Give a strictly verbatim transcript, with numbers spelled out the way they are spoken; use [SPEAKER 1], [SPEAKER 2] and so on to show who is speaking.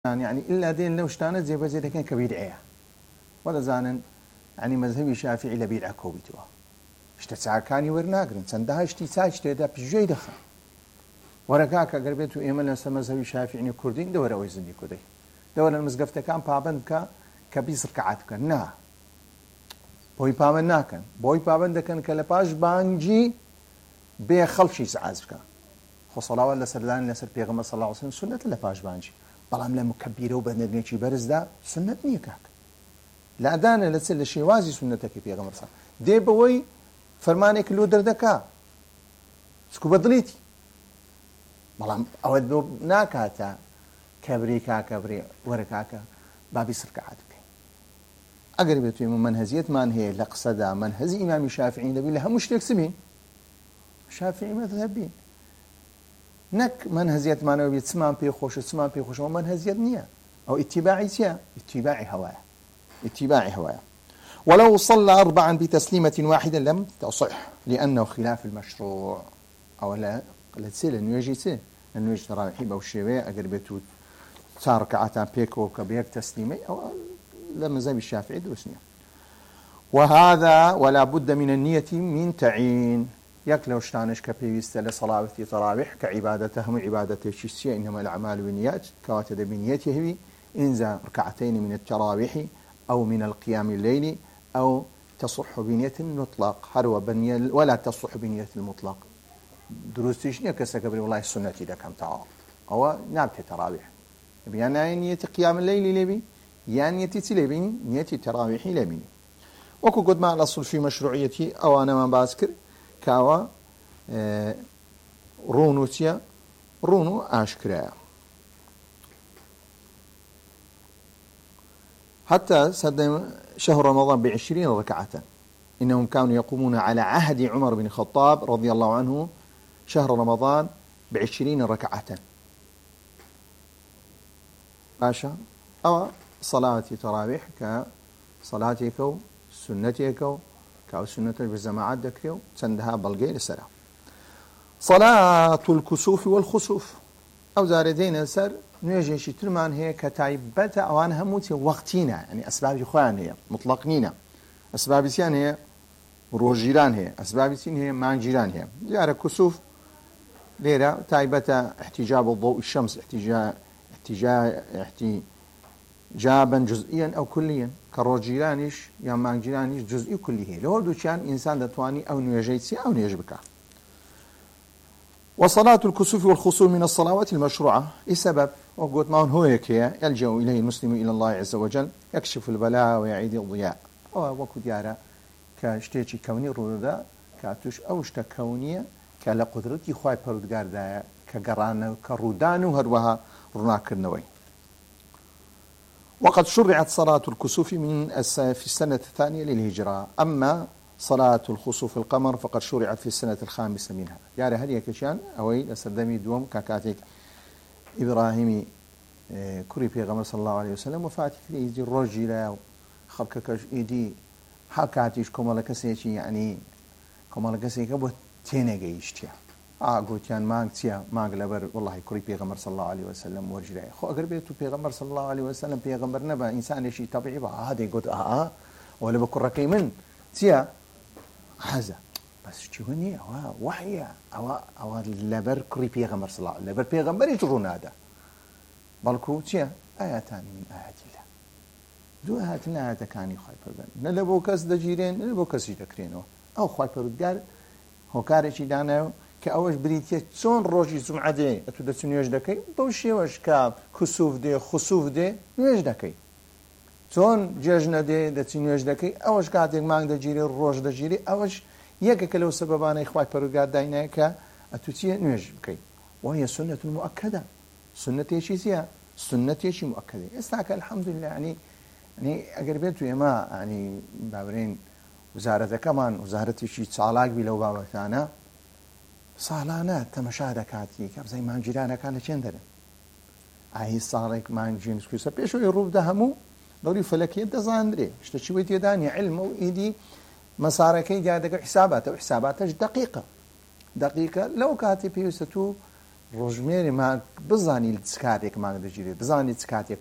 [SPEAKER 1] يعني إلا دين لو اشتانت زي بزي كان كبير عيا ولا زانا يعني مذهبي شافعي لبير عكوبيتوا اشتسع كاني ورناقرن سندها اشتي ساج تدا بجي دخل ورقاك قربيتو إيمان لسا مذهبي شافعي كردين دورة ويزني كودي دورة المزقفة كان بابند كا كبيس ركعات كان نا بوي بابند ناكن بوي بابند كان كلباش بانجي بي خلشي سعاز كان خو صلاة لسر لان لسر بيغمبر صلى الله عليه وسلم سنة لباش بانجي بەڵام لە مکەبیرە و بەنرگێکی بەرزدا سنت نییە کاک لادانە لەسەر لە شێوازی سنەتەکەی پێغەمبەر سا دێ بەوەی فەرمانێک لۆ دەردەکا سکو بەدڵیتی بەڵام ئەوە بۆ ناکاتە کەبری کاکە برێ وەرە کاکە بابی سرکەعات بکەین ئەگەر بێت ئێمە منهەزیەتمان هەیە لە قسەدا منهەزی ئیمامی شافعی دەبی لە هەموو شتێک سبین شافعی مەذهب بین نك منهزيات معنوية تسمان بيخوش تسمان بيخوش ومنهزيات نية أو اتباعي تيا اتباعي هوايا اتباعي هوايا ولو صلى أربعا بتسليمة واحدة لم تصح لأنه خلاف المشروع أو لا لا تسيل إنه يجي تسيل إنه يجي ترى حيبة وشيوية أقربته تارك عتان بيكو كبيك تسليمي أو لما زي الشافعي درسني وهذا ولا بد من النية من تعيين يك لو اشتانش كبيست لصلاة تراويح كعبادتهم عبادة الشيسية إنما الأعمال بالنيات كواتد بنيته إنزا ركعتين من التراويح أو من القيام الليل أو تصح بنية المطلق هروا بنية ولا تصح بنية المطلق دروستيش نية كسكبري والله السنة إذا كم تعال أو نابت تراويح يعني نية قيام الليل لبي يعني نية تلبي نية التراويح لبي وكو قد مع الأصل في مشروعيتي أو أنا ما بذكر كاوا اه رونو تيا رونو آشكرا حتى سدم شهر رمضان بعشرين ركعة إنهم كانوا يقومون على عهد عمر بن الخطاب رضي الله عنه شهر رمضان بعشرين ركعة باشا أو صلاة تراويح كصلاتكو سنتكو كاو سنة بالجماعات دكريو تندها بلغي لسرا صلاة الكسوف والخسوف أو زاردين سر نيجي شي ترمان هي كتايبة أو أنا هموتي وقتينا يعني أسباب إخوان هي مطلقنينا أسباب سيان هي روجيران هي أسباب سين هي مانجيران هي جارة كسوف ليرة تايبة احتجاب الضوء الشمس احتجاب احتجاب احتجابا جزئيا أو كليا كروجيرانيش يا مانجيرانيش جزئي كله لو دو كان إنسان دتواني أو نيجيتسي أو نيجبكا وصلاة الكسوف والخصوم من الصلوات المشروعة لسبب وقلت ما هو هيك يلجأ إليه المسلم إلى الله عز وجل يكشف البلاء ويعيد الضياء أو وكو ديارة كاشتيتي كوني رودا كاتوش أوشتا كونية كلا قدرتي خواي پرودگار دا كقران كرودان وهروها رناك النوي وقد شرعت صلاة الكسوف من في السنة الثانية للهجرة أما صلاة الخسوف القمر فقد شرعت في السنة الخامسة منها يعني هل يكشان أوي أسدمي دوم كاكاتيك إبراهيمي كوري بيغمر صلى الله عليه وسلم وفاتك إيدي الرجل خلقك إيدي حكاتيش كمالك سيشي يعني كمالك سيكا بو تينيغي يشتيا آه قلت يعني ماغ تيا ماغ لبر والله كوري بيغمر صلى الله عليه وسلم ورجلي خو أقر بيتو بيغمر صلى الله عليه وسلم بيغمر نبا إنسان يشي طبيعي بقى هذا يقول آه آه ولا بكر ركي من تيا هذا بس شوني أو وحي أو أو لبر كوري بيغمر صلى الله عليه وسلم لبر بيغمر يجرون هذا بالكو تيا آياتان من آيات الله دو آياتنا هذا كان يخاي بردن نلبو كاس دجيرين نلبو كاس يدكرينه أو خاي بردقار هو كارشي دانه كأوش بريتيا تون روجي زمعة أتودا تنيوش دكي بوشي وش كاب كسوف دي خسوف دي نيوش دكي تون جاجنا دي دا تنيوش دكي أوش قاعدين مانگ دا جيري الروج دا جيري أوش يكا كلو سببانا إخوات بروقات داينا كا أتوتيا نيوش بكي وهي سنة مؤكدة سنة يشي سيا سنة يشي مؤكدة استعك الحمد لله يعني يعني أقربيتو يما يعني بابرين وزارة كمان وزارة يشي تصالاق بلو بابتانا ساڵانە تەمەشا دەکاتی کە بزای مانگیرانەکان لە چێن دەرن ئاهی ساڵێک مانگین سکوسە پێشەوەی ڕوودا هەموو دەوری فەلەکیت دەزاندرێ شتێکی وی تێدانی علم و ئیدی مەسارەکەی دیار دەکە حساباتە و حساباتەش دقیقە دقیقە لەو کاتی پێویستە تو ڕۆژمێری بزانی چ کاتێک مانگ دەگیرێت بزانی چ کاتێک